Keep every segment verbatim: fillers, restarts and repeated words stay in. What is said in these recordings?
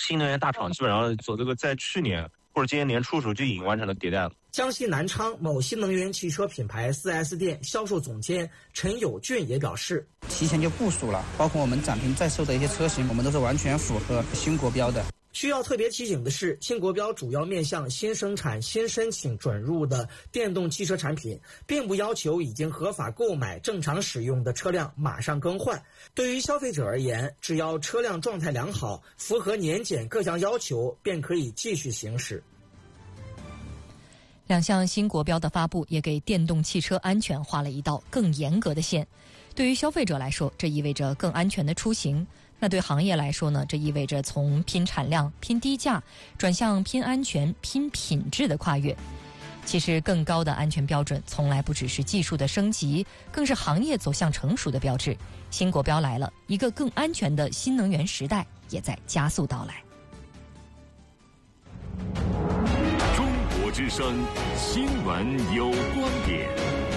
新能源大厂基本上走这个在去年或者今年年初的时候就已经完成了迭代了。 江西南昌某新能源汽车品牌 四 S 店销售总监陈友俊也表示， 提前就部署了，包括我们展厅在售的一些车型，我们都是完全符合新国标的。 需要特别提醒的是，新国标主要面向新生产、新申请准入的电动汽车产品，并不要求已经合法购买、正常使用的车辆马上更换。对于消费者而言，只要车辆状态良好，符合年检各项要求，便可以继续行驶。 两项新国标的发布也给电动汽车安全画了一道更严格的线。对于消费者来说，这意味着更安全的出行。那对行业来说呢，这意味着从拼产量、拼低价转向拼安全、拼品质的跨越。其实更高的安全标准从来不只是技术的升级，更是行业走向成熟的标志。新国标来了，一个更安全的新能源时代也在加速到来。 中国之声新闻有观点，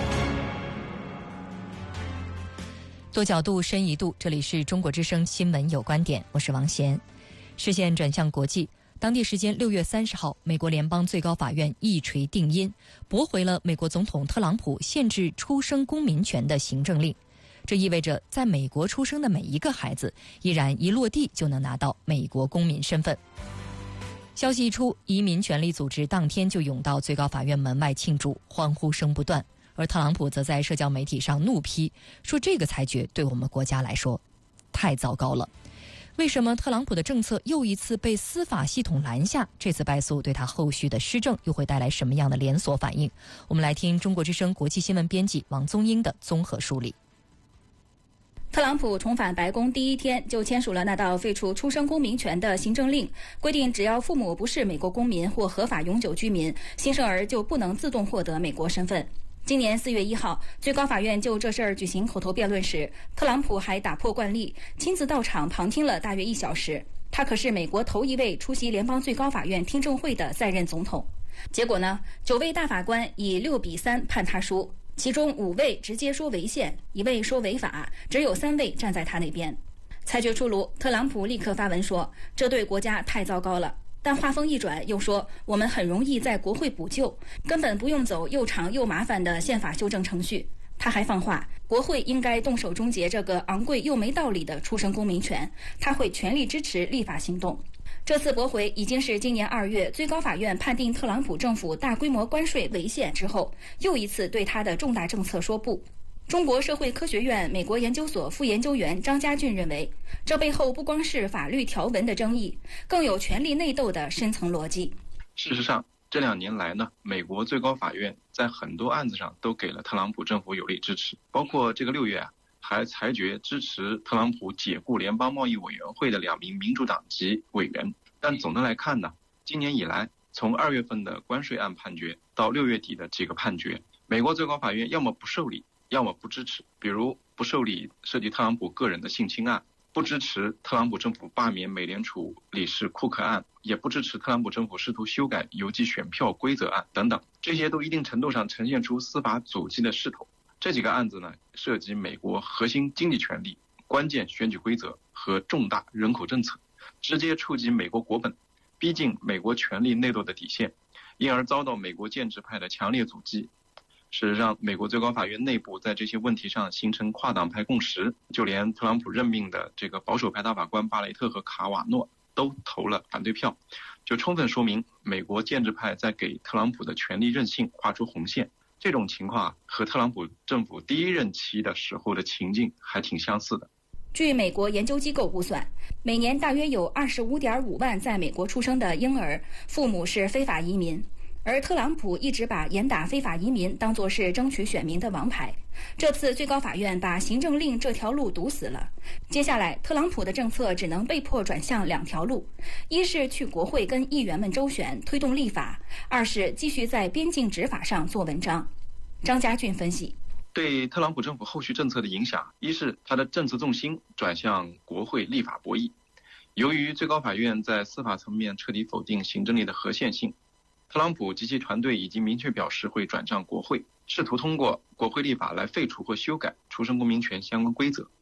多角度深一度，这里是中国之声新闻有观点，我是王贤。视线转向国际，当地时间六月三十号，美国联邦最高法院一锤定音，驳回了美国总统特朗普限制出生公民权的行政令。这意味着在美国出生的每一个孩子，依然一落地就能拿到美国公民身份。消息一出，移民权利组织当天就涌到最高法院门外庆祝，欢呼声不断。而特朗普则在社交媒体上怒批，说这个裁决对我们国家来说太糟糕了。为什么特朗普的政策又一次被司法系统拦下？这次败诉对他后续的施政又会带来什么样的连锁反应？我们来听中国之声国际新闻编辑王宗英的综合梳理。 特朗普重返白宫第一天就签署了那道废除出生公民权的行政令，规定只要父母不是美国公民或合法永久居民，新生儿就不能自动获得美国身份。今年四月一号，最高法院就这事儿举行口头辩论时，特朗普还打破惯例，亲自到场旁听了大约一小时。他可是美国头一位出席联邦最高法院听证会的在任总统。结果呢，九位大法官以六比三判他输，其中五位直接说违宪，一位说违法，只有三位站在他那边。裁决出炉，特朗普立刻发文说，这对国家太糟糕了。但话锋一转，又说我们很容易在国会补救，根本不用走又长又麻烦的宪法修正程序。他还放话，国会应该动手终结这个昂贵又没道理的出生公民权，他会全力支持立法行动。这次驳回已经是今年二月最高法院判定特朗普政府大规模关税违宪之后，又一次对他的重大政策说不。中国社会科学院美国研究所副研究员张家俊认为，这背后不光是法律条文的争议，更有权力内斗的深层逻辑。 事实上，这两年来呢，美国最高法院在很多案子上都给了特朗普政府有力支持，包括这个六月啊，还裁决支持特朗普解雇联邦贸易委员会的两名民主党籍委员。但总的来看呢，今年以来，从二月份的关税案判决到六月底的几个判决，美国最高法院要么不受理，要么不支持。比如不受理涉及特朗普个人的性侵案，不支持特朗普政府罢免美联储理事库克案，也不支持特朗普政府试图修改邮寄选票规则案等等，这些都一定程度上呈现出司法阻击的势头。这几个案子呢，涉及美国核心经济权利、关键选举规则和重大人口政策，直接触及美国国本，逼近美国权力内斗的底线，因而遭到美国建制派的强烈阻击。事实上，美国最高法院内部在这些问题上形成跨党派共识，就连特朗普任命的这个保守派大法官巴雷特和卡瓦诺都投了反对票，就充分说明美国建制派在给特朗普的权力任性画出红线。这种情况啊，和特朗普政府第一任期的时候的情境还挺相似的。 据美国研究机构估算，每年大约有 二十五点五万在美国出生的婴儿，父母是非法移民。而特朗普一直把严打非法移民当作是争取选民的王牌，这次最高法院把行政令这条路堵死了。接下来，特朗普的政策只能被迫转向两条路：一是去国会跟议员们周旋，推动立法；二是继续在边境执法上做文章。张家俊分析， 对特朗普政府后续政策的影响，一是他的政策重心转向国会立法博弈。由于最高法院在司法层面彻底否定行政令的合宪性，特朗普及其团队已经明确表示会转战国会，试图通过国会立法来废除或修改出生公民权相关规则。